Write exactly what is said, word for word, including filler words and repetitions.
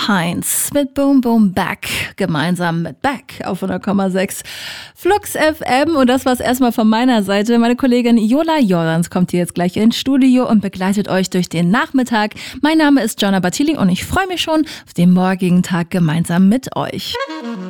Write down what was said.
Pines mit Boom Boom Back, gemeinsam mit Back auf hundert Komma sechs Flux F M. Und das war's erstmal von meiner Seite. Meine Kollegin Jola Jordans kommt hier jetzt gleich ins Studio und begleitet euch durch den Nachmittag. Mein Name ist Gianna Battili und ich freue mich schon auf den morgigen Tag gemeinsam mit euch.